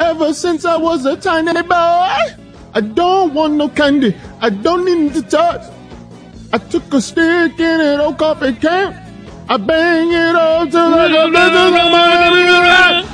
ever since I was a tiny boy. I don't want no candy. I don't need to touch. I took a stick in an old coffee can. I bang it all till I go back.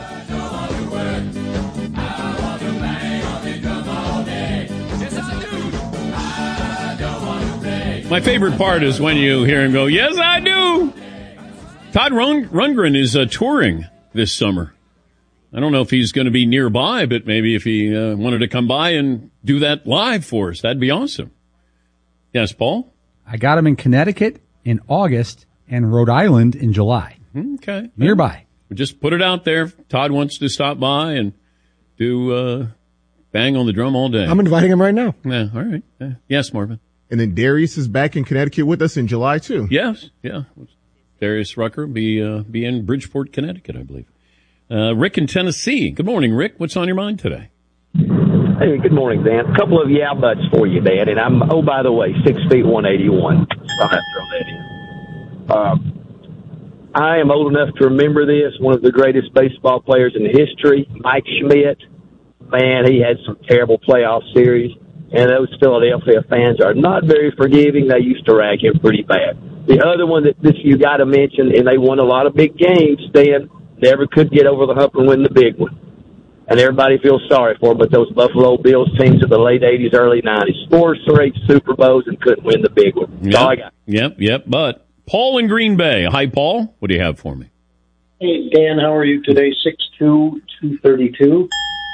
My favorite part is when you hear him go, yes, I do. Todd Rundgren is touring this summer. I don't know if he's going to be nearby, but maybe if he wanted to come by and do that live for us, that'd be awesome. Yes, Paul? I got him in Connecticut in August and Rhode Island in July. Okay. Nearby. We'll just put it out there. Todd wants to stop by and do bang on the drum all day. I'm inviting him right now. Yeah, all right. Yes, Marvin. And then Darius is back in Connecticut with us in July, too. Yes, yeah. Darius Rucker be in Bridgeport, Connecticut, I believe. Rick in Tennessee. Good morning, Rick. What's on your mind today? Hey, good morning, Dan. A couple of yeah buts for you, Dan. And I'm, oh, by the way, 6 feet 181. So I'll have to throw that in. I am old enough to remember this. One of the greatest baseball players in history, Mike Schmidt. Man, he had some terrible playoff series. And those Philadelphia fans are not very forgiving. They used to rag him pretty bad. The other one that you got to mention, and they won a lot of big games, Dan, never could get over the hump and win the big one. And everybody feels sorry for them, but those Buffalo Bills teams of the late 80s, early 90s, 4 straight Super Bowls and couldn't win the big one. That's all I got. Yep. But Paul in Green Bay. Hi, Paul. What do you have for me? Hey, Dan, how are you today? 6'2", 232.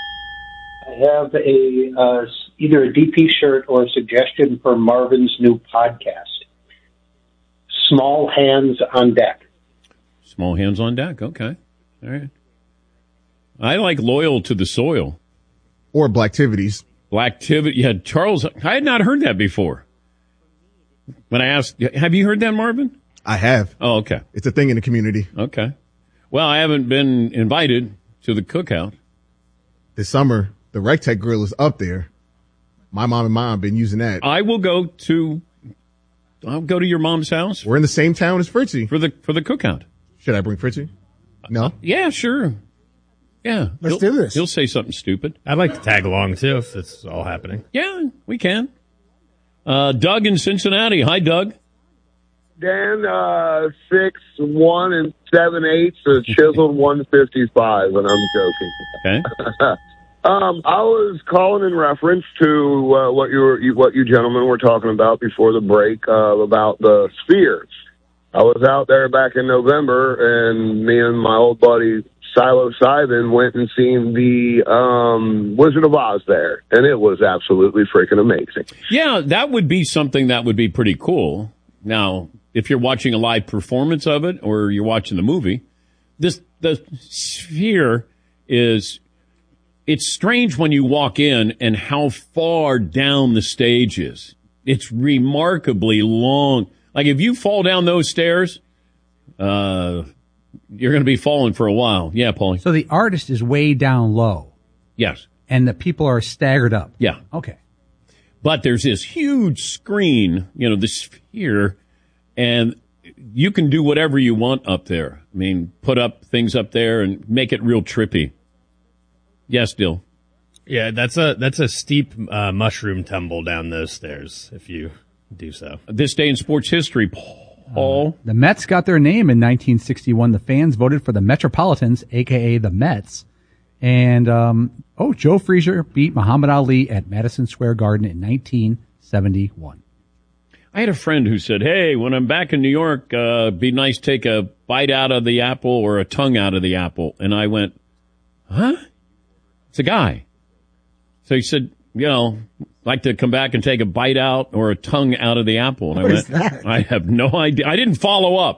I have either a DP shirt or a suggestion for Marvin's new podcast. Small Hands on Deck. Small Hands on Deck. Okay. All right. I like Loyal to the Soil. Or Blacktivities. Blacktivity. Yeah, Charles, I had not heard that before. When I asked, have you heard that, Marvin? I have. Oh, okay. It's a thing in the community. Okay. Well, I haven't been invited to the cookout. This summer, the Rectech Grill is up there. My mom and mom have been using that. I'll go to your mom's house. We're in the same town as Fritzy. For the cookout. Should I bring Fritzy? No? Yeah, sure. Yeah. Let's do this. He'll say something stupid. I'd like to tag along, too, if it's all happening. Yeah, we can. Doug in Cincinnati. Hi, Doug. Dan, 6'1" 7/8", a chiseled 155, and I'm joking. Okay. I was calling in reference to what you gentlemen were talking about before the break about the spheres. I was out there back in November, and me and my old buddy Silo Simon went and seen the Wizard of Oz there, and it was absolutely freaking amazing. Yeah, that would be something that would be pretty cool. Now, if you're watching a live performance of it or you're watching the movie, the sphere is, it's strange when you walk in and how far down the stage is. It's remarkably long. Like if you fall down those stairs, you're going to be falling for a while. Yeah, Paulie. So the artist is way down low. Yes. And the people are staggered up. Yeah. Okay. But there's this huge screen, the sphere, and you can do whatever you want up there. I mean, put up things up there and make it real trippy. Yes, Dill. Yeah, that's a steep mushroom tumble down those stairs, if you do so. This day in sports history, Paul. The Mets got their name in 1961. The fans voted for the Metropolitans, a.k.a. the Mets. And, Joe Frazier beat Muhammad Ali at Madison Square Garden in 1971. I had a friend who said, hey, when I'm back in New York, be nice to take a bite out of the apple or a tongue out of the apple. And I went, huh? It's a guy. So he said, like to come back and take a bite out or a tongue out of the apple. And What is that? I have no idea. I didn't follow up.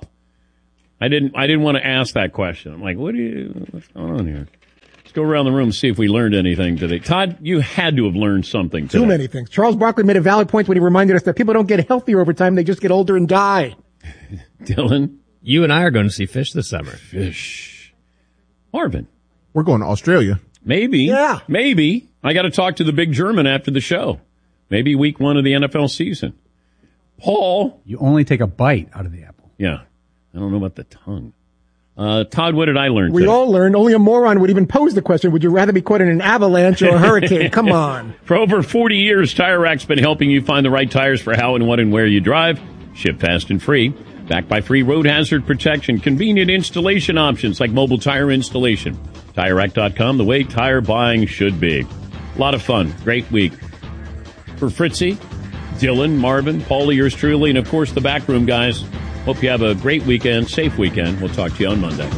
I didn't want to ask that question. I'm like, what's going on here? Let's go around the room and see if we learned anything today. Todd, you had to have learned something today. Too many things. Charles Barkley made a valid point when he reminded us that people don't get healthier over time. They just get older and die. Dylan? You and I are going to see fish this summer. Fish. Marvin? We're going to Australia. Maybe. Yeah. Maybe. I got to talk to the big German after the show. Maybe week 1 of the NFL season. Paul? You only take a bite out of the apple. Yeah. I don't know about the tongue. Todd, what did I learn We today? all learned only a moron would even pose the question, would you rather be caught in an avalanche or a hurricane? Come on. For over 40 years, Tire Rack's been helping you find the right tires for how and what and where you drive. Ship fast and free. Backed by free road hazard protection, convenient installation options like mobile tire installation. TireRack.com, the way tire buying should be. A lot of fun. Great week. For Fritzy, Dylan, Marvin, Paulie, yours truly, and of course the backroom guys. Hope you have a great weekend, safe weekend. We'll talk to you on Monday.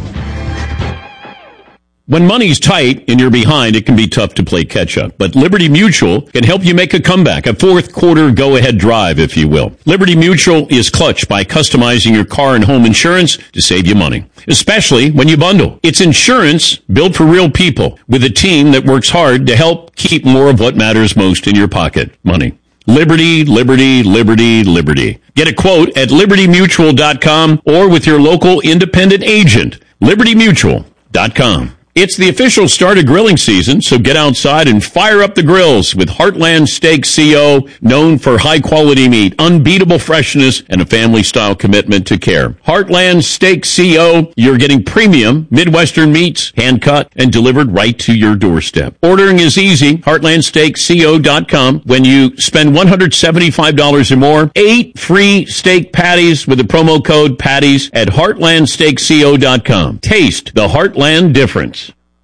When money's tight and you're behind, it can be tough to play catch up. But Liberty Mutual can help you make a comeback, a fourth quarter go-ahead drive, if you will. Liberty Mutual is clutch by customizing your car and home insurance to save you money, especially when you bundle. It's insurance built for real people with a team that works hard to help keep more of what matters most in your pocket, money. Liberty, Liberty, Liberty, Liberty. Get a quote at libertymutual.com or with your local independent agent, libertymutual.com. It's the official start of grilling season, so get outside and fire up the grills with Heartland Steak CO, known for high-quality meat, unbeatable freshness, and a family-style commitment to care. Heartland Steak CO, you're getting premium Midwestern meats, hand-cut, and delivered right to your doorstep. Ordering is easy, heartlandsteakco.com. When you spend $175 or more, 8 free steak patties with the promo code PATTIES at heartlandsteakco.com. Taste the Heartland difference.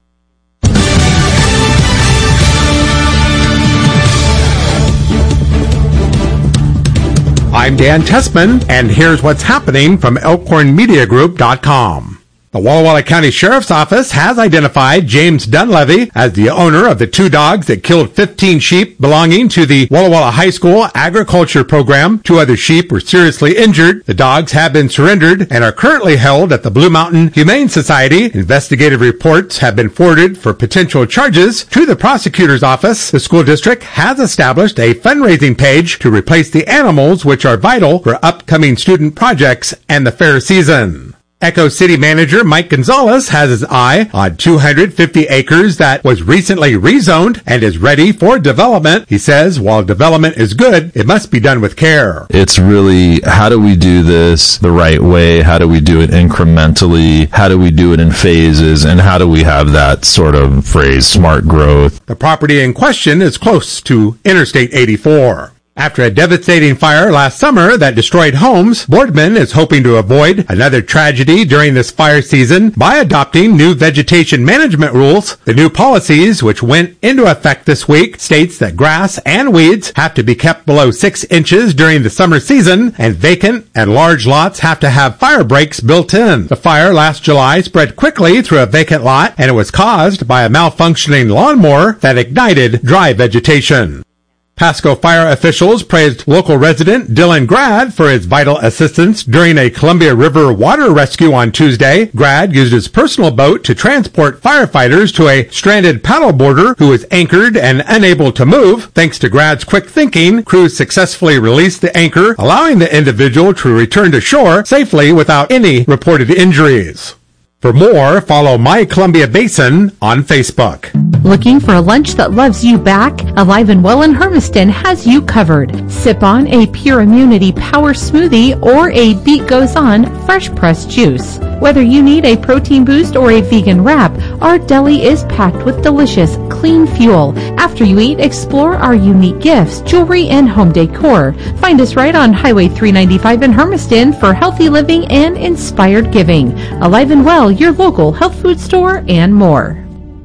I'm Dan Tessman, and here's what's happening from ElkhornMediaGroup.com. The Walla Walla County Sheriff's Office has identified James Dunleavy as the owner of the 2 dogs that killed 15 sheep belonging to the Walla Walla High School agriculture program. 2 other sheep were seriously injured. The dogs have been surrendered and are currently held at the Blue Mountain Humane Society. Investigative reports have been forwarded for potential charges to the prosecutor's office. The school district has established a fundraising page to replace the animals, which are vital for upcoming student projects and the fair season. Echo City manager Mike Gonzalez has his eye on 250 acres that was recently rezoned and is ready for development. He says while development is good, it must be done with care. It's really, how do we do this the right way? How do we do it incrementally? How do we do it in phases? And how do we have that sort of phrase, smart growth? The property in question is close to Interstate 84. After a devastating fire last summer that destroyed homes, Boardman is hoping to avoid another tragedy during this fire season by adopting new vegetation management rules. The new policies, which went into effect this week, states that grass and weeds have to be kept below 6 inches during the summer season, and vacant and large lots have to have fire breaks built in. The fire last July spread quickly through a vacant lot, and it was caused by a malfunctioning lawnmower that ignited dry vegetation. Pasco fire officials praised local resident Dylan Grad for his vital assistance during a Columbia River water rescue on Tuesday. Grad used his personal boat to transport firefighters to a stranded paddleboarder who was anchored and unable to move. Thanks to Grad's quick thinking, crews successfully released the anchor, allowing the individual to return to shore safely without any reported injuries. For more, follow My Columbia Basin on Facebook. Looking for a lunch that loves you back? Alive and Well in Hermiston has you covered. Sip on a Pure Immunity Power Smoothie or a Beat Goes On fresh pressed juice. Whether you need a protein boost or a vegan wrap, our deli is packed with delicious, clean fuel. After you eat, explore our unique gifts, jewelry, and home decor. Find us right on Highway 395 in Hermiston for healthy living and inspired giving. Alive and Well, your local health food store, and more.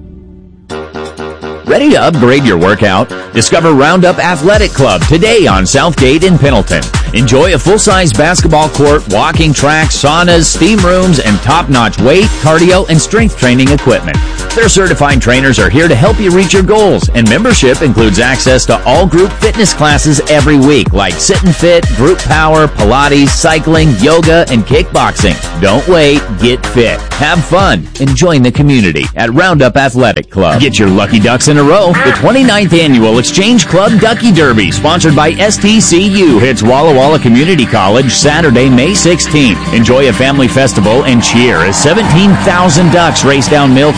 Ready to upgrade your workout? Discover Roundup Athletic Club today on Southgate in Pendleton. Enjoy a full-size basketball court, walking track, saunas, steam rooms, and top-notch weight, cardio, and strength training equipment. Their certified trainers are here to help you reach your goals, and membership includes access to all group fitness classes every week, like Sit and Fit, Group Power, Pilates, cycling, yoga, and kickboxing. Don't wait, get fit. Have fun, and join the community at Roundup Athletic Club. Get your lucky ducks in a row. The 29th Annual Exchange Club Ducky Derby, sponsored by STCU, hits Walla Walla Community College Saturday, May 16th. Enjoy a family festival and cheer as 17,000 ducks race down Mill Creek.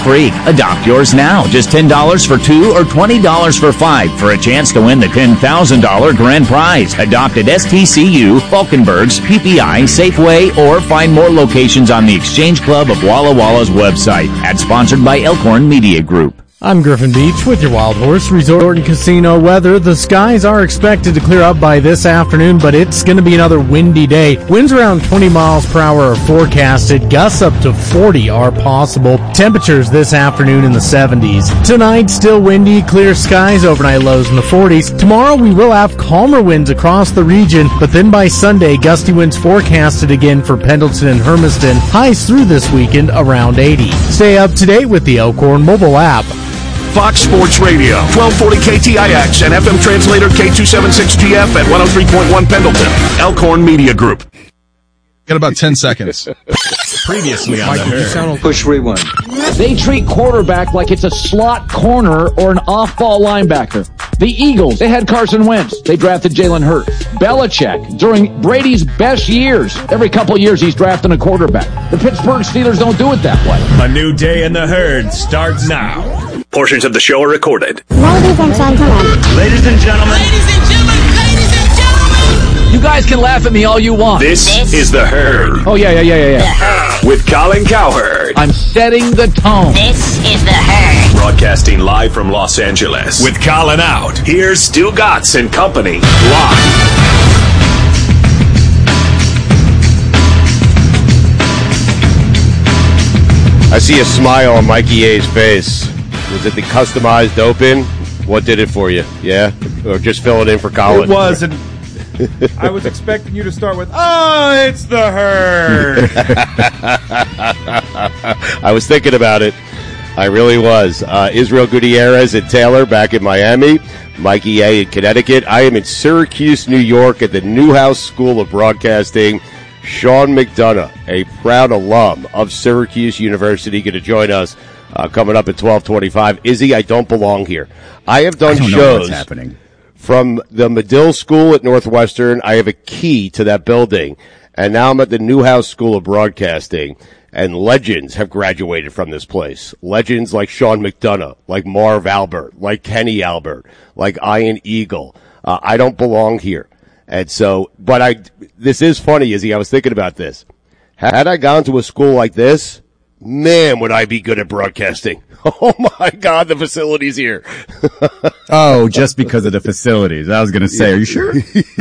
Adopt yours now. Just $10 for 2 or $20 for 5 for a chance to win the $10,000 grand prize. Adopt at STCU, Falkenbergs, PPI, Safeway, or find more locations on the Exchange Club of Walla Walla's website. Ad sponsored by Elkhorn Media Group. I'm Griffin Beach with your Wild Horse Resort and Casino weather. The skies are expected to clear up by this afternoon, but it's going to be another windy day. Winds around 20 miles per hour are forecasted. Gusts up to 40 are possible. Temperatures this afternoon in the 70s. Tonight, still windy, clear skies, overnight lows in the 40s. Tomorrow, we will have calmer winds across the region, but then by Sunday, gusty winds forecasted again for Pendleton and Hermiston. Highs through this weekend around 80. Stay up to date with the Elkhorn mobile app. Fox Sports Radio, 1240 KTIX and FM translator K276GF at 103.1 Pendleton. Elkhorn Media Group. Got about 10 seconds. Previously on the Herd. Push rewind. They treat quarterback like it's a slot corner or an off-ball linebacker. The Eagles, they had Carson Wentz. They drafted Jalen Hurts. Belichick, during Brady's best years, every couple years he's drafting a quarterback. The Pittsburgh Steelers don't do it that way. A new day in the Herd starts now. Portions of the show are recorded. Ladies and gentlemen. Ladies and gentlemen. Ladies and gentlemen. Ladies and gentlemen. You guys can laugh at me all you want. This is The Herd. Oh, yeah. The Herd. With Colin Cowherd. I'm setting the tone. This is The Herd. Broadcasting live from Los Angeles. With Colin out, here's Stu Gotts and company live. I see a smile on Mikey A's face. Was it the customized open? What did it for you? Yeah? Or just fill it in for Colin? It was, and I was expecting you to start with, oh, it's The Herd. I was thinking about it. I really was. Israel Gutierrez and Taylor back in Miami. Mikey A in Connecticut. I am in Syracuse, New York at the Newhouse School of Broadcasting. Sean McDonough, a proud alum of Syracuse University, going to join us coming up at 12:25. Izzy, I don't belong here. I have done shows from the Medill School at Northwestern. I have a key to that building. And now I'm at the Newhouse School of Broadcasting. And legends have graduated from this place. Legends like Sean McDonough, like Marv Albert, like Kenny Albert, like Ian Eagle. I don't belong here. And so, but this is funny, Izzy. I was thinking about this. Had I gone to a school like this, man, would I be good at broadcasting. Oh my God, the facilities here. Oh, just because of the facilities. I was going to say, are you sure?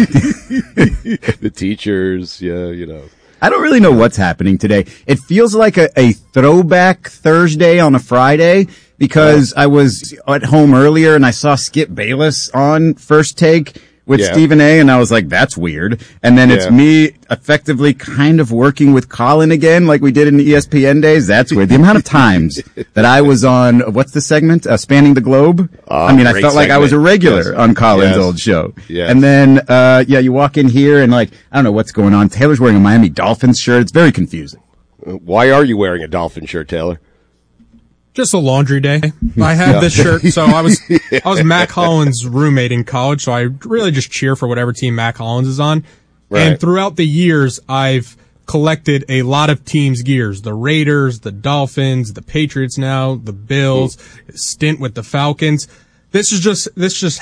The teachers, yeah, you know. I don't really know what's happening today. It feels like a throwback Thursday on a Friday because I was at home earlier and I saw Skip Bayless on First Take with Stephen A. and I was like, that's weird. And then it's me effectively kind of working with Colin again like we did in the ESPN days. That's weird. The amount of times that I was on, what's the segment? Spanning the Globe? I mean, I felt like I was a regular on Colin's old show. Yes. And then, you walk in here and like, I don't know what's going on. Taylor's wearing a Miami Dolphins shirt. It's very confusing. Why are you wearing a Dolphin shirt, Taylor? Just a laundry day. I have this shirt, so I was Mac Hollins' roommate in college, so I really just cheer for whatever team Mac Hollins is on. Right. And throughout the years, I've collected a lot of teams' gears. The Raiders, the Dolphins, the Patriots now, the Bills, stint with the Falcons. This was just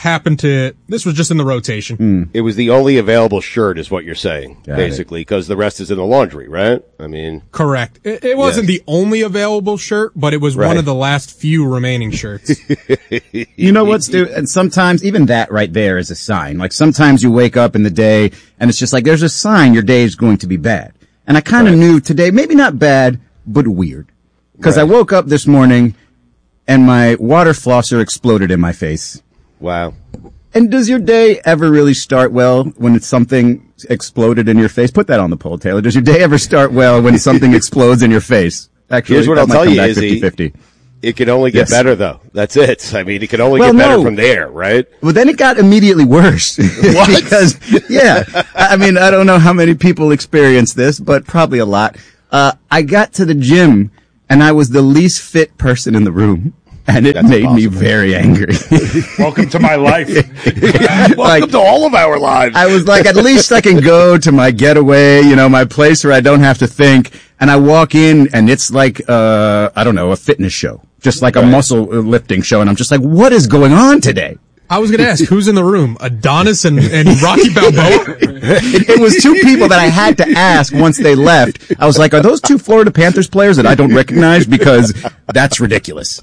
in the rotation. It was the only available shirt is what you're saying, basically, because the rest is in the laundry, right? I mean. Correct. It wasn't the only available shirt, but it was one of the last few remaining shirts. You know what, Stu? And sometimes even that right there is a sign. Like sometimes you wake up in the day and it's just like there's a sign your day is going to be bad. And I kind of knew today, maybe not bad, but weird. Because I woke up this morning and my water flosser exploded in my face. Wow. And does your day ever really start well when it's something exploded in your face? Put that on the poll, Taylor. Does your day ever start well when something explodes in your face? Actually, here's what I'll tell you, Izzy. 50-50. It can only get better, though. That's it. I mean, it can only get better from there, right? Well, then it got immediately worse. What? Because, I mean, I don't know how many people experience this, but probably a lot. I got to the gym, and I was the least fit person in the room. And it made me very angry. Welcome to my life. Welcome to all of our lives. I was like, at least I can go to my getaway, my place where I don't have to think. And I walk in and it's like, I don't know, a fitness show. just like a muscle lifting show, and I'm just like, what is going on today? I was going to ask, who's in the room? Adonis and Rocky Balboa? It was two people that I had to ask once they left. I was like, are those two Florida Panthers players that I don't recognize? Because that's ridiculous.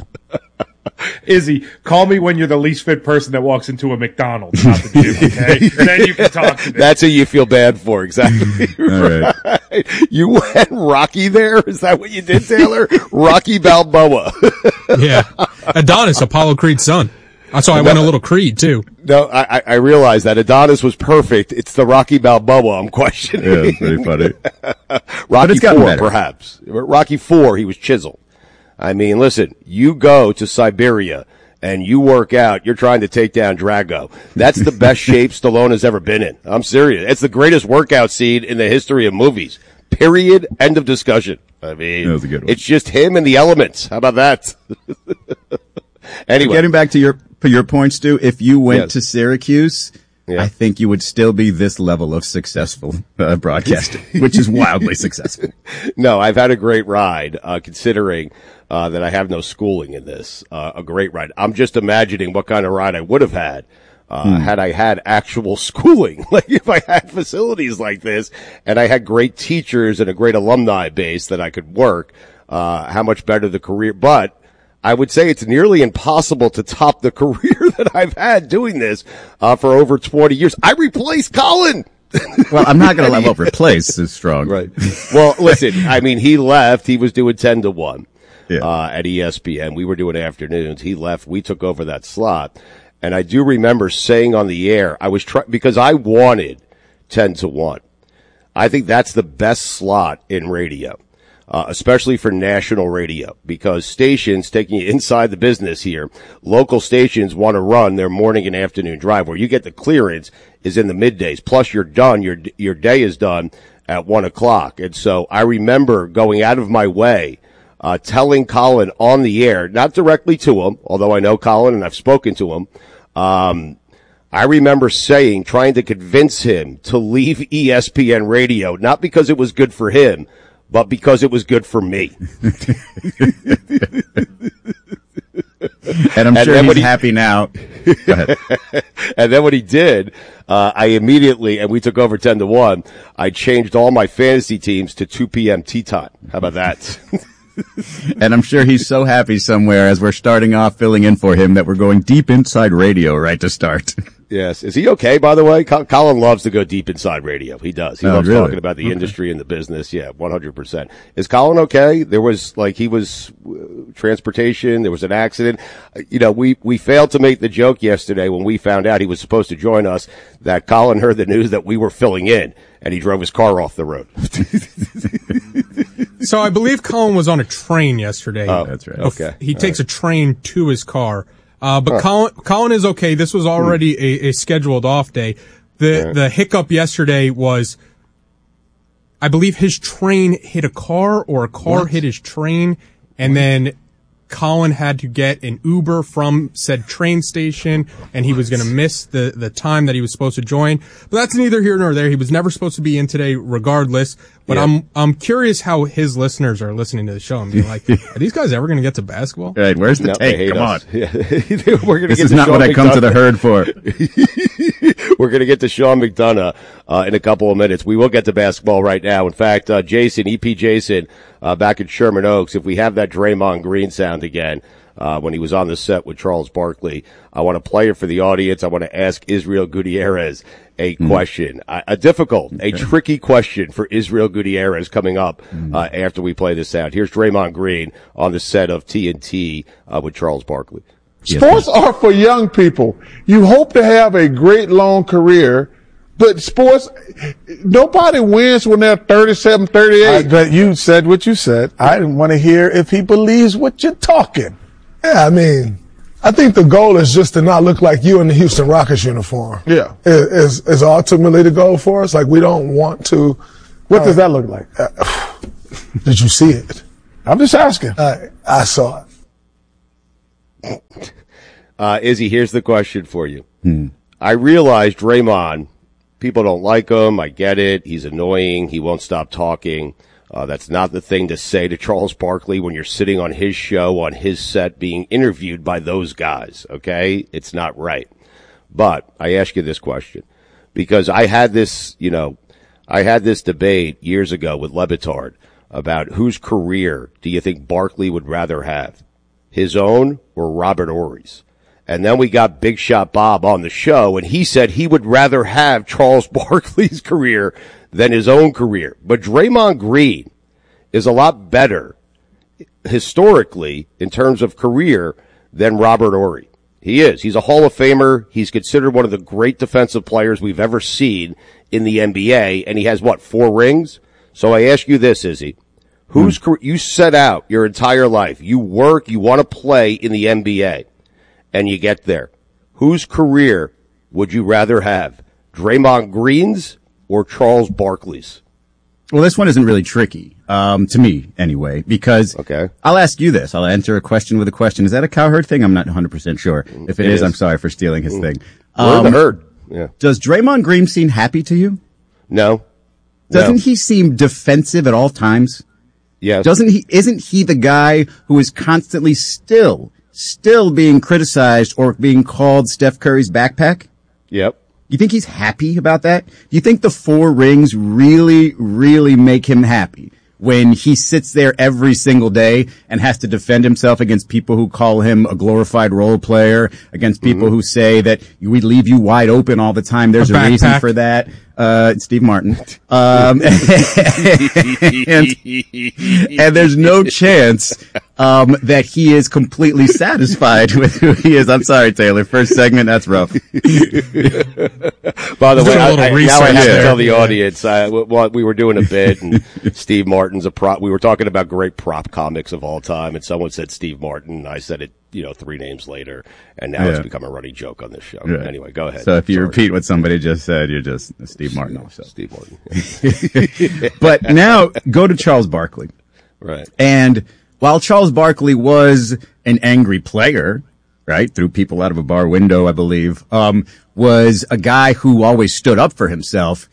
Izzy, call me when you're the least fit person that walks into a McDonald's, not the gym, okay? Then you can talk to me. That's who you feel bad for, exactly. Right. You went Rocky there? Is that what you did, Taylor? Rocky Balboa. Yeah. Adonis, Apollo Creed's son. So I went a little Creed, too. No, I realize that. Adonis was perfect. It's the Rocky Balboa I'm questioning. Yeah, it's pretty funny. Rocky it's gotten 4, better. perhaps. Rocky 4, he was chiseled. I mean, listen, you go to Siberia and you work out, you're trying to take down Drago. That's the best shape Stallone has ever been in. I'm serious. It's the greatest workout scene in the history of movies. Period. End of discussion. I mean, That was a good one. It's just him and the elements. How about that? Anyway. Getting back to your point, Stu, if you went to Syracuse, I think you would still be this level of successful broadcasting, which is wildly successful. No, I've had a great ride, considering that I have no schooling in this. A great ride. I'm just imagining what kind of ride I would have had had I had actual schooling. Like if I had facilities like this and I had great teachers and a great alumni base that I could work, how much better the career. But I would say it's nearly impossible to top the career that I've had doing this for over 20 years. I replaced Colin. Well, I'm not going to let replace is strong. Right. Well, listen, I mean, he left. He was doing 10 to 1 at ESPN. We were doing afternoons. He left. We took over that slot. And I do remember saying on the air, I was because I wanted 10 to 1. I think that's the best slot in radio. Especially for national radio, because stations, taking you inside the business here, local stations want to run their morning and afternoon drive where you get the clearance is in the middays. Plus you're done. Your day is done at 1 o'clock. And so I remember going out of my way, telling Colin on the air, not directly to him, although I know Colin and I've spoken to him. I remember trying to convince him to leave ESPN radio, not because it was good for him, but because it was good for me. And I'm sure he's happy now. Go ahead. And then what he did, I immediately, and we took over 10 to 1, I changed all my fantasy teams to 2 p.m. tea time. How about that? And I'm sure he's so happy somewhere as we're starting off filling in for him that we're going deep inside radio right to start. Yes. Is he okay, by the way? Colin loves to go deep inside radio. He does. He loves talking about the industry and the business. Yeah, 100%. Is Colin okay? There was, transportation. There was an accident. We failed to make the joke yesterday when we found out he was supposed to join us that Colin heard the news that we were filling in and he drove his car off the road. So I believe Colin was on a train yesterday. Oh, that's right. Okay. He takes a train to his car. But Colin is okay. This was already a scheduled off day. The hiccup yesterday was, I believe his train hit a car or a car hit his train, and then Colin had to get an Uber from said train station, and he was going to miss the time that he was supposed to join. But that's neither here nor there. He was never supposed to be in today regardless. But I'm curious how his listeners are listening to the show and being like, are these guys ever going to get to basketball? Right, where's the take? Come on. Yeah. This is not what I come to the herd for. We're going to get to Sean McDonough in a couple of minutes. We will get to basketball right now. In fact, Jason, back in Sherman Oaks, if we have that Draymond Green sound again, when he was on the set with Charles Barkley, I want to play it for the audience. I want to ask Israel Gutierrez a question, a tricky question for Israel Gutierrez coming up after we play this sound. Here's Draymond Green on the set of TNT with Charles Barkley. Sports are for young people. You hope to have a great long career, but sports, nobody wins when they're 37, 38. But you said what you said. I didn't want to hear if he believes what you're talking. Yeah, I mean, I think the goal is just to not look like you in the Houston Rockets uniform. Yeah. Is ultimately the goal for us. Like, we don't want to. What does that look like? Did you see it? I'm just asking. I saw it. Izzy, here's the question for you. I realize Draymond, people don't like him. I get it. He's annoying. He won't stop talking. That's not the thing to say to Charles Barkley when you're sitting on his show, on his set, being interviewed by those guys, okay? It's not right. But I ask you this question, because I had this debate years ago with Le Batard about whose career do you think Barkley would rather have, his own or Robert Horry's? And then we got Big Shot Bob on the show, and he said he would rather have Charles Barkley's career than his own career. But Draymond Green is a lot better historically in terms of career than Robert Horry. He is. He's a Hall of Famer. He's considered one of the great defensive players we've ever seen in the NBA, and he has, 4 rings? So I ask you this, Izzy. You set out your entire life. You work, you want to play in the NBA, and you get there. Whose career would you rather have? Draymond Green's or Charles Barkley's? Well, this one isn't really tricky, to me anyway, because I'll ask you this. I'll answer a question with a question. Is that a Cowherd thing? I'm not 100% sure. If it is, I'm sorry for stealing his thing. We're in the herd. Yeah. Does Draymond Green seem happy to you? No. Doesn't he seem defensive at all times? Yes. Isn't he the guy who is constantly still being criticized or being called Steph Curry's backpack? Yep. You think he's happy about that? Do you think the 4 rings really, really make him happy when he sits there every single day and has to defend himself against people who call him a glorified role player, against people who say that we leave you wide open all the time? There's a reason for that. Steve Martin. And there's no chance that he is completely satisfied with who he is. I'm sorry, Taylor. First segment, that's rough. By the way, now I have to tell the audience, we were doing a bit, and Steve Martin's a prop. We were talking about great prop comics of all time, and someone said Steve Martin, and I said it, 3 names later, and now it's become a running joke on this show. Yeah. Anyway, go ahead. So if you repeat what somebody just said, you're just Steve Martin also. Steve Martin. But now go to Charles Barkley. Right. And while Charles Barkley was an angry player, right, threw people out of a bar window, I believe, was a guy who always stood up for himself,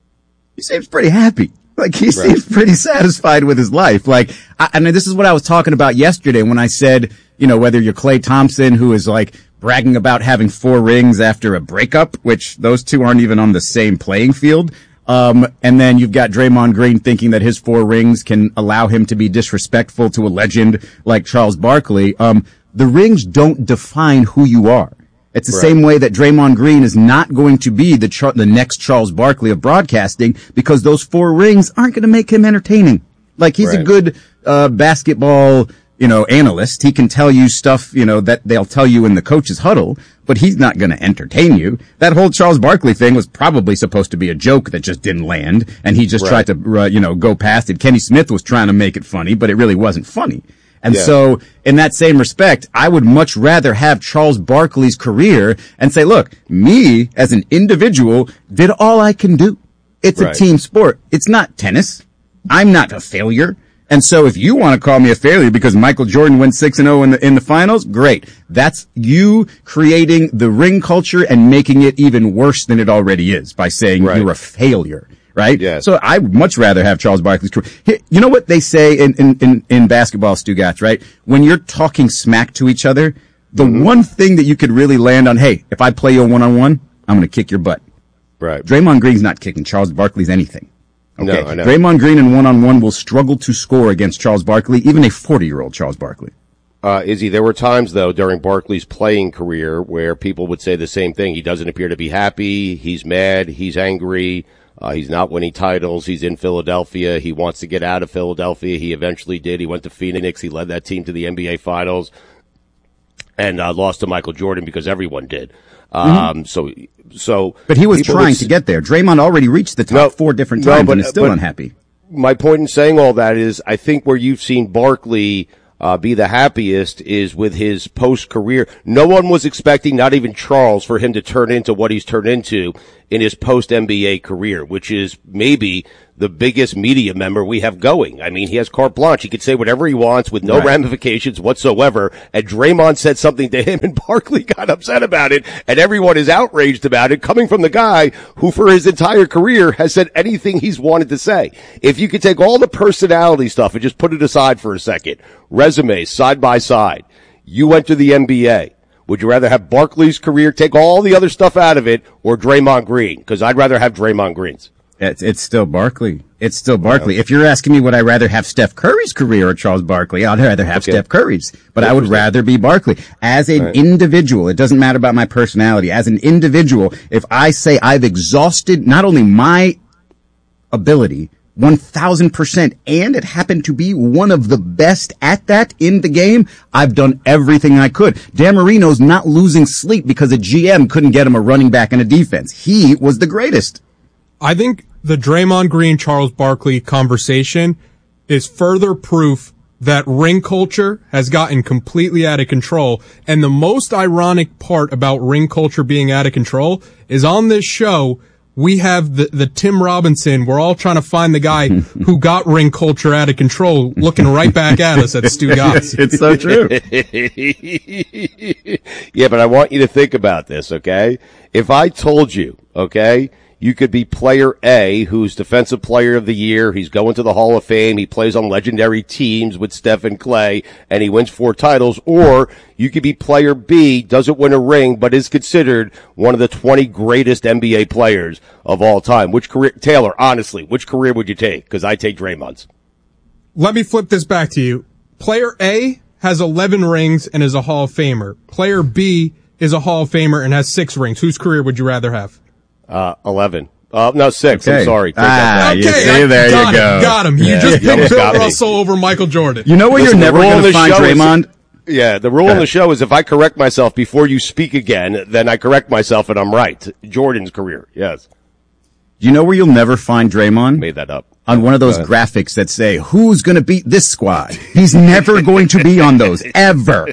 he seems pretty happy. Like, he seems pretty satisfied with his life. Like, and this is what I was talking about yesterday when I said, whether you're Klay Thompson, who is like bragging about having 4 rings after a breakup, which those two aren't even on the same playing field. And then you've got Draymond Green thinking that his 4 rings can allow him to be disrespectful to a legend like Charles Barkley. The rings don't define who you are. It's the same way that Draymond Green is not going to be the next Charles Barkley of broadcasting, because those 4 rings aren't going to make him entertaining. Like, he's a good basketball, analyst. He can tell you stuff, that they'll tell you in the coach's huddle, but he's not going to entertain you. That whole Charles Barkley thing was probably supposed to be a joke that just didn't land, and he just tried to, go past it. Kenny Smith was trying to make it funny, but it really wasn't funny. And so, in that same respect, I would much rather have Charles Barkley's career and say, look, me as an individual did all I can do. It's a team sport. It's not tennis. I'm not a failure. And so if you want to call me a failure because Michael Jordan went 6-0 in the finals, great. That's you creating the ring culture and making it even worse than it already is by saying you're a failure. Right? Yes. So I would much rather have Charles Barkley's career. You know what they say in basketball, Stugotz, right? When you're talking smack to each other, the one thing that you could really land on, hey, if I play you a one-on-one, I'm going to kick your butt. Right. Draymond Green's not kicking Charles Barkley's anything. Okay. No, I know. Draymond Green in one-on-one will struggle to score against Charles Barkley, even a 40-year-old Charles Barkley. Izzy, there were times, though, during Barkley's playing career where people would say the same thing. He doesn't appear to be happy. He's mad. He's angry. He's not winning titles. He's in Philadelphia. He wants to get out of Philadelphia. He eventually did. He went to Phoenix. He led that team to the NBA Finals and lost to Michael Jordan because everyone did. So, but he was trying to get there. Draymond already reached the top 4 different times and is still unhappy. My point in saying all that is, I think where you've seen Barkley be the happiest is with his post-career. No one was expecting, not even Charles, for him to turn into what he's turned into in his post-NBA career, which is maybe the biggest media member we have going. I mean, he has carte blanche. He can say whatever he wants with no ramifications whatsoever. And Draymond said something to him, and Barkley got upset about it, and everyone is outraged about it, coming from the guy who for his entire career has said anything he's wanted to say. If you could take all the personality stuff and just put it aside for a second, resumes side by side, you went to the NBA. Would you rather have Barkley's career, take all the other stuff out of it, or Draymond Green? Because I'd rather have Draymond Green's. It's still Barkley. It's still Barkley. If you're asking me would I rather have Steph Curry's career or Charles Barkley, I'd rather have Steph Curry's. But I would rather be Barkley. As an individual, it doesn't matter about my personality. As an individual, if I say I've exhausted not only my ability, 1,000%, and it happened to be one of the best at that in the game, I've done everything I could. Dan Marino's not losing sleep because a GM couldn't get him a running back and a defense. He was the greatest. I think the Draymond Green, Charles Barkley conversation is further proof that ring culture has gotten completely out of control. And the most ironic part about ring culture being out of control is on this show, we have the Tim Robinson. We're all trying to find the guy who got ring culture out of control, looking right back at us at Stu Gatz. It's so true. Yeah, but I want you to think about this, okay? If I told you, okay, you could be player A, who's defensive player of the year. He's going to the Hall of Fame. He plays on legendary teams with Steph and Clay, and he wins 4 titles. Or you could be player B, doesn't win a ring, but is considered one of the 20 greatest NBA players of all time. Which career, Taylor, honestly, which career would you take? Because I take Draymond's. Let me flip this back to you. Player A has 11 rings and is a Hall of Famer. Player B is a Hall of Famer and has 6 rings. Whose career would you rather have? 11. No, 6. Okay. I'm sorry. There you go. Got him. You just picked Bill Russell over Michael Jordan. You know where you're never going to find Draymond? The rule on the show is if I correct myself before you speak again, then I correct myself and I'm right. Jordan's career, yes. You know where you'll never find Draymond? Made that up. On one of those graphics that say, who's going to beat this squad? He's never going to be on those, ever.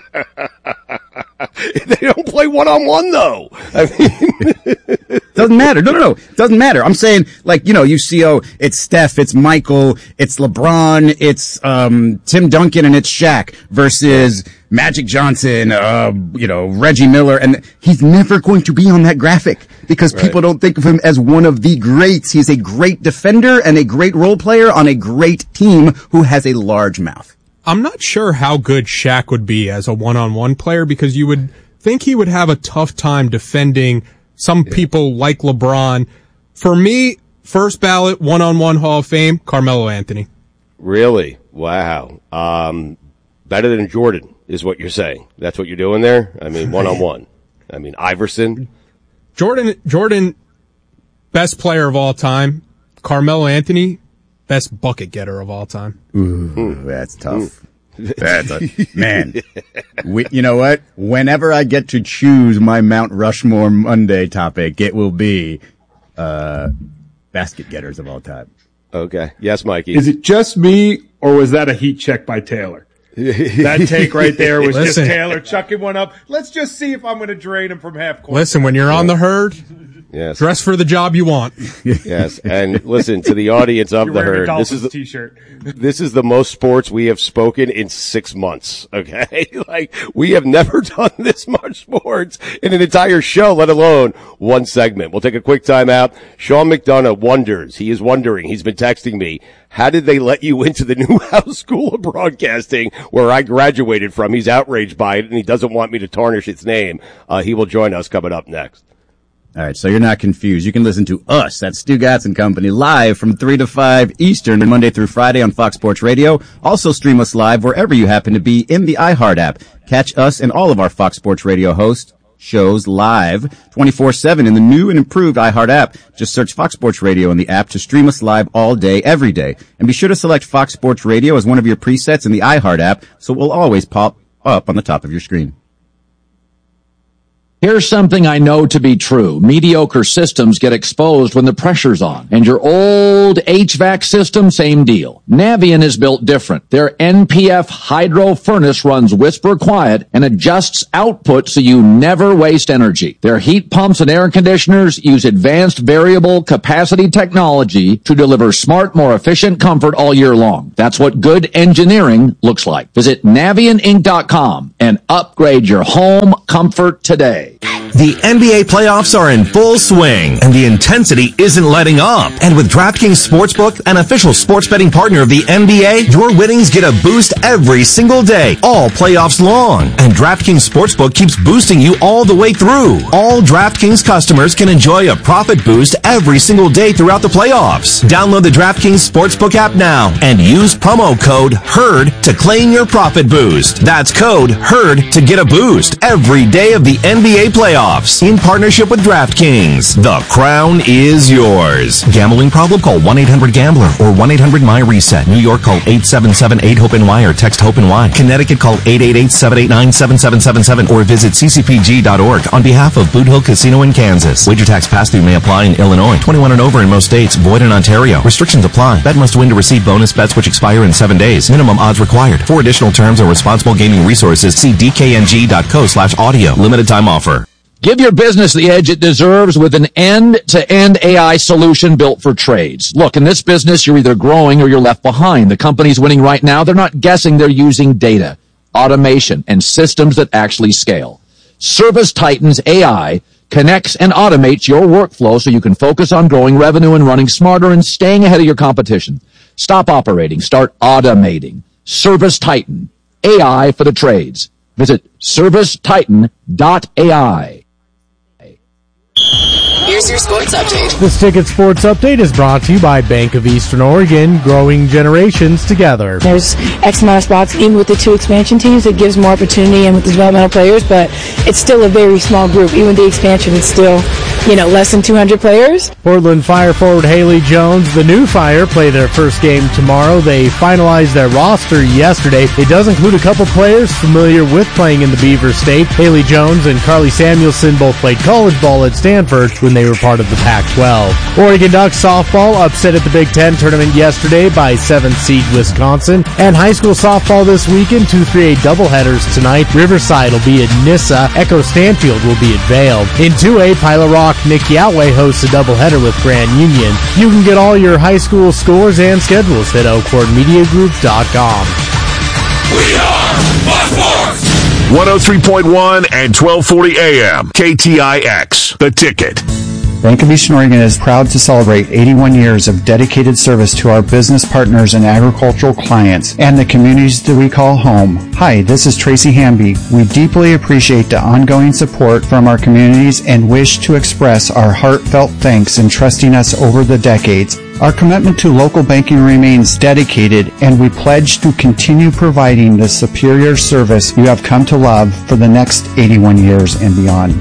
They don't play one-on-one, though. I mean, doesn't matter. No. Doesn't matter. I'm saying, you see, it's Steph, it's Michael, it's LeBron, it's Tim Duncan, and it's Shaq versus Magic Johnson, Reggie Miller, and he's never going to be on that graphic because people don't think of him as one of the greats. He's a great defender and a great role player on a great team who has a large mouth. I'm not sure how good Shaq would be as a one-on-one player because you would think he would have a tough time defending some people like LeBron. For me, first ballot one-on-one Hall of Fame, Carmelo Anthony. Really? Wow. Better than Jordan is what you're saying. That's what you're doing there? I mean, one-on-one. I mean, Iverson. Jordan, best player of all time. Carmelo Anthony, best bucket getter of all time. Ooh, that's tough. Man. You know what? Whenever I get to choose my Mount Rushmore Monday topic, it will be basket getters of all time. Okay. Yes, Mikey. Is it just me, or was that a heat check by Taylor? That take right there was just Taylor chucking one up. Let's just see if I'm going to drain him from half court. Listen, when you're on the herd, dress for the job you want. Yes, and listen to the audience of the herd. This is the most sports we have spoken in 6 months. Okay, we have never done this much sports in an entire show, let alone one segment. We'll take a quick time out. Sean McDonough wonders. He is wondering. He's been texting me. How did they let you into the Newhouse School of Broadcasting where I graduated from? He's outraged by it, and he doesn't want me to tarnish its name. He will join us coming up next. All right, so you're not confused. You can listen to us, that's Stu Gatz and Company, live from 3 to 5 Eastern, Monday through Friday on Fox Sports Radio. Also stream us live wherever you happen to be in the iHeart app. Catch us and all of our Fox Sports Radio hosts shows live 24/7 in the new and improved iHeart app. Just search Fox Sports Radio in the app to stream us live all day, every day. And be sure to select Fox Sports Radio as one of your presets in the iHeart app so it will always pop up on the top of your screen. Here's something I know to be true. Mediocre systems get exposed when the pressure's on. And your old HVAC system, same deal. Navien is built different. Their NPF hydro furnace runs whisper quiet and adjusts output so you never waste energy. Their heat pumps and air conditioners use advanced variable capacity technology to deliver smart, more efficient comfort all year long. That's what good engineering looks like. Visit NavientInc.com and upgrade your home comfort today. The NBA playoffs are in full swing, and the intensity isn't letting up. And with DraftKings Sportsbook, an official sports betting partner of the NBA, your winnings get a boost every single day, all playoffs long. And DraftKings Sportsbook keeps boosting you all the way through. All DraftKings customers can enjoy a profit boost every single day throughout the playoffs. Download the DraftKings Sportsbook app now and use promo code HERD to claim your profit boost. That's code HERD to get a boost every day of the NBA playoffs in partnership with DraftKings. The crown is yours. Gambling problem? Call 1-800-GAMBLER or 1-800-MY-RESET. New York, call 877-8-HOPE-NY or text HOPE-NY. Connecticut, call 888-789-7777 or visit ccpg.org on behalf of Boot Hill Casino in Kansas. Wager tax pass-through may apply in Illinois. 21 and over in most states. Void in Ontario. Restrictions apply. Bet must win to receive bonus bets which expire in 7 days. Minimum odds required. For additional terms or responsible gaming resources, see dkng.co/audio. Limited time offer. Give your business the edge it deserves with an end-to-end AI solution built for trades. Look, in this business, you're either growing or you're left behind. The companies winning right now, they're not guessing, they're using data, automation, and systems that actually scale. Service Titan's AI connects and automates your workflow so you can focus on growing revenue and running smarter and staying ahead of your competition. Stop operating. Start automating. Service Titan. AI for the trades. Visit servicetitan.ai. Here's your sports update. This Ticket Sports Update is brought to you by Bank of Eastern Oregon, growing generations together. There's X amount of spots, even with the 2 expansion teams, it gives more opportunity and with the developmental players, but it's still a very small group. Even with the expansion, it's still, less than 200 players. Portland Fire forward Haley Jones, the new Fire, play their first game tomorrow. They finalized their roster yesterday. It does include a couple players familiar with playing in the Beaver State. Haley Jones and Carly Samuelson both played college ball at Stanford when they were part of the Pac-12. Oregon Ducks softball upset at the Big Ten tournament yesterday by 7th seed Wisconsin. And high school softball this weekend, 2-3A doubleheaders tonight. Riverside will be at Nyssa. Echo Stanfield will be at Vail. In 2A, Pilot Rock Nick Yoway hosts a doubleheader with Grand Union. You can get all your high school scores and schedules at elkhornmediagroup.com. We are Buckforce! 103.1 and 1240 AM. KTIX. The Ticket. Bank of Eastern Oregon is proud to celebrate 81 years of dedicated service to our business partners and agricultural clients and the communities that we call home. Hi, this is Tracy Hamby. We deeply appreciate the ongoing support from our communities and wish to express our heartfelt thanks in trusting us over the decades. Our commitment to local banking remains dedicated, and we pledge to continue providing the superior service you have come to love for the next 81 years and beyond.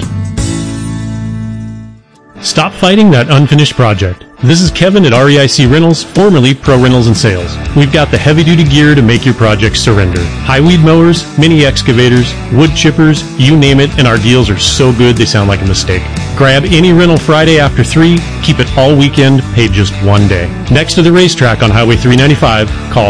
Stop fighting that unfinished project. This is Kevin at REIC Rentals, formerly Pro Rentals and Sales. We've got the heavy-duty gear to make your project surrender. High weed mowers, mini excavators, wood chippers, you name it, and our deals are so good they sound like a mistake. Grab any rental Friday after 3, keep it all weekend, pay just 1 day. Next to the racetrack on Highway 395, call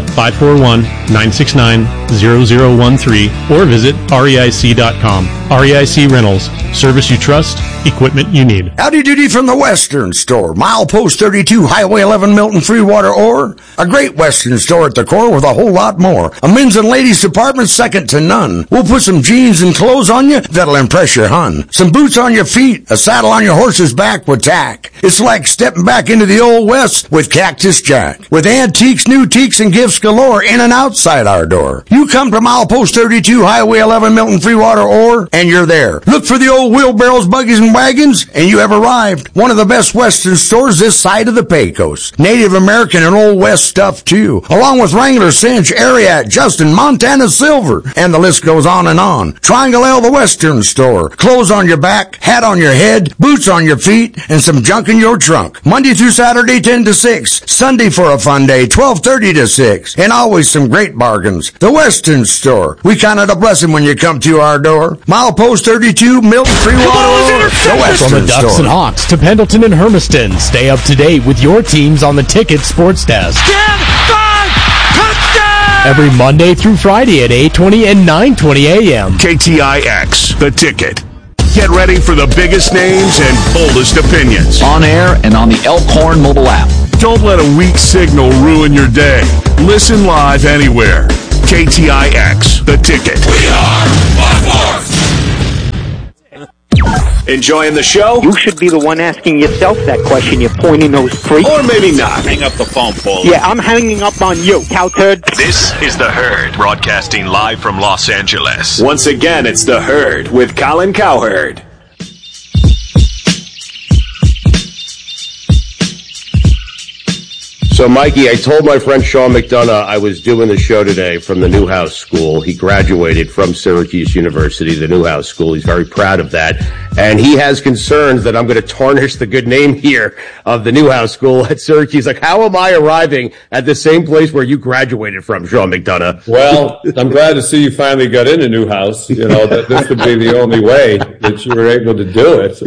541-969-0013 or visit REIC.com. REIC Rentals. Service you trust, equipment you need. Howdy doody from the Western Store. Milepost 32, Highway 11, Milton, Freewater, or a great Western store at the core with a whole lot more. A men's and ladies department second to none. We'll put some jeans and clothes on you that'll impress your hun. Some boots on your feet, a saddle on your horse's back with tack. It's like stepping back into the old West with Cactus Jack. With antiques, new teaks, and gifts galore in and outside our door. You come to Milepost 32, Highway 11, Milton, Freewater, or, and you're there. Look for the old wheelbarrows, buggies, and wagons, and you have arrived. One of the best Western stores this side of the Pecos. Native American and Old West stuff, too. Along with Wrangler, Cinch, Ariat, Justin, Montana Silver, and the list goes on and on. Triangle L, the Western Store. Clothes on your back, hat on your head, head, boots on your feet, and some junk in your trunk. Monday through Saturday, 10 to 6. Sunday for a fun day, 12:30 to 6. And always some great bargains. The Western Store. We count it a blessing when you come to our door. Milepost 32, Milton Free Water. The Western From the Ducks Store. and Hawks to Pendleton and Hermiston, stay up to date with your teams on the Ticket Sports Desk. 10, 5, touchdown! Every Monday through Friday at 8:20 and 9:20 a.m. KTIX, The Ticket. Get ready for the biggest names and boldest opinions. On air and on the Elkhorn mobile app. Don't let a weak signal ruin your day. Listen live anywhere. KTIX, The Ticket. We are One Force. Enjoying the show? You should be the one asking yourself that question, you pointy nose freak. Or maybe not. Hang up the phone, Paul. Yeah, I'm hanging up on you, cow turd. This is The Herd, broadcasting live from Los Angeles. Once again, it's The Herd with Colin Cowherd. So, Mikey, I told my friend Sean McDonough I was doing the show today from the Newhouse School. He graduated from Syracuse University, the Newhouse School. He's very proud of that. And he has concerns that I'm going to tarnish the good name here of the Newhouse School at Syracuse. Like, how am I arriving at the same place where you graduated from, Sean McDonough? Well, I'm glad to see you finally got into Newhouse. You know, that this would be the only way that you were able to do it.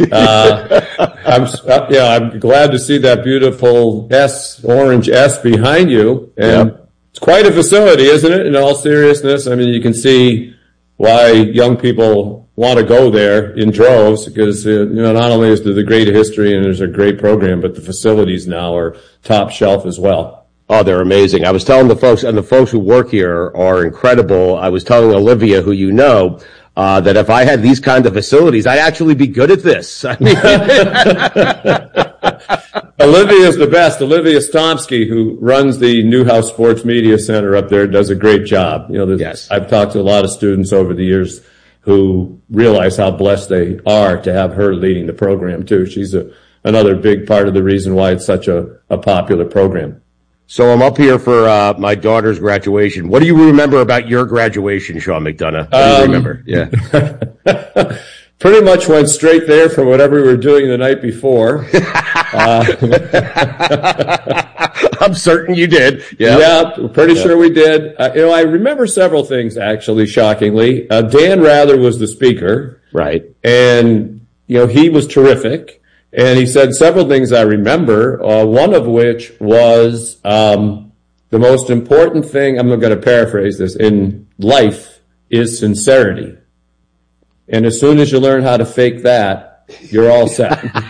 I'm glad to see that beautiful orange S behind you. And It's quite a facility, isn't it? In all seriousness, I mean, you can see why young people want to go there in droves because, not only is there the great history and there's a great program, but the facilities now are top shelf as well. Oh, they're amazing. I was telling the folks, and the folks who work here are incredible. I was telling Olivia, who you know, that if I had these kinds of facilities, I'd actually be good at this. I mean, Olivia's the best. Olivia Stomsky, who runs the Newhouse Sports Media Center up there, does a great job. Yes. I've talked to a lot of students over the years who realize how blessed they are to have her leading the program too. She's another big part of the reason why it's such a popular program. So I'm up here for my daughter's graduation. What do you remember about your graduation, Sean McDonough? What do you remember? Yeah. Pretty much went straight there from whatever we were doing the night before. I'm certain you did. Yeah, pretty sure we did. I remember several things, actually, shockingly. Dan Rather was the speaker. Right. And, he was terrific. And he said several things I remember, one of which was the most important thing, I'm going to paraphrase this, in life is sincerity. And as soon as you learn how to fake that, you're all set. You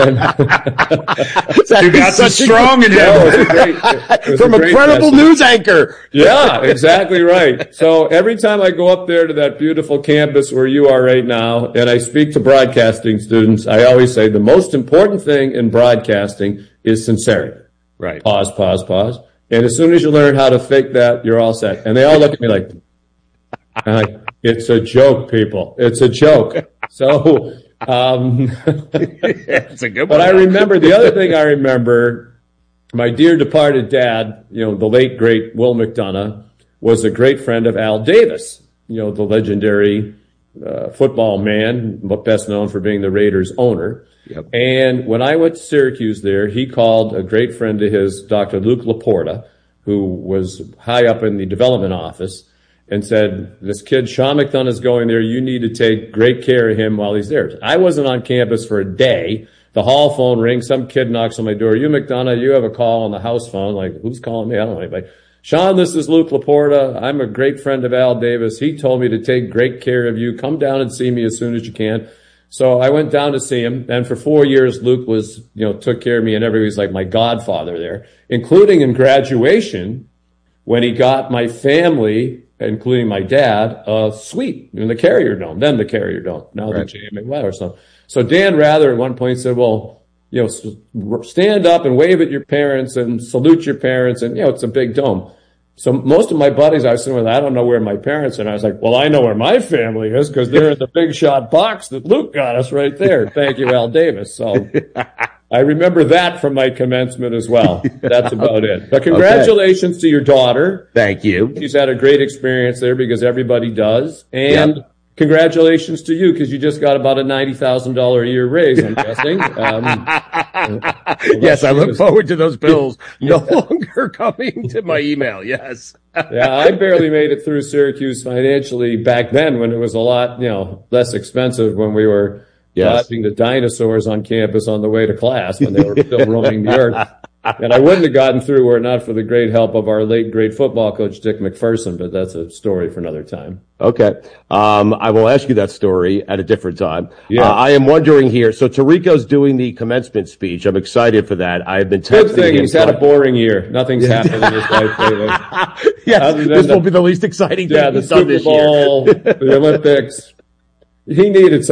got some strong in there. From a credible news anchor. Yeah, exactly right. So every time I go up there to that beautiful campus where you are right now, and I speak to broadcasting students, I always say the most important thing in broadcasting is sincerity. Right. Pause, pause, pause. And as soon as you learn how to fake that, you're all set. And they all look at me like, it's a joke, people. It's a joke. So, it's a good one. But I remember, the other thing I remember, my dear departed dad, the late, great Will McDonough, was a great friend of Al Davis, the legendary football man, best known for being the Raiders owner. Yep. And when I went to Syracuse there, he called a great friend of his, Dr. Luke Laporta, who was high up in the development office, and said, this kid, Sean McDonough, is going there. You need to take great care of him while he's there. I wasn't on campus for a day. The hall phone rings. Some kid knocks on my door. You, McDonough, you have a call on the house phone. Like, who's calling me? I don't know anybody. Sean, this is Luke Laporta. I'm a great friend of Al Davis. He told me to take great care of you. Come down and see me as soon as you can. So I went down to see him. And for 4 years, Luke was, took care of me, and everybody was like my godfather there, including in graduation when he got my family, including my dad, a suite in the Carrier Dome, then the Carrier Dome, now the JMA Weather. So Dan Rather at one point said, well, stand up and wave at your parents and salute your parents. And, it's a big dome. So most of my buddies I was sitting with, I don't know where my parents are. And I was like, well, I know where my family is because they're in the big shot box that Luke got us right there. Thank you, Al Davis. So I remember that from my commencement as well. That's about it. But congratulations to your daughter. Thank you. She's had a great experience there because everybody does. And congratulations to you because you just got about a $90,000 a year raise, I'm guessing. Yes, I look forward to those bills no longer coming to my email. Yes. Yeah, I barely made it through Syracuse financially back then when it was a lot, less expensive when we were watching the dinosaurs on campus on the way to class when they were still roaming the earth. And I wouldn't have gotten through were it not for the great help of our late great football coach, Dick McPherson, but that's a story for another time. Okay. I will ask you that story at a different time. Yeah. I am wondering here, so Tirico's doing the commencement speech. I'm excited for that. I have been texting Good thing him. He's had a boring year. Nothing's happened in his life lately. Yes, this will be the least exciting thing the he's done Super this Bowl, year. the Olympics. He needed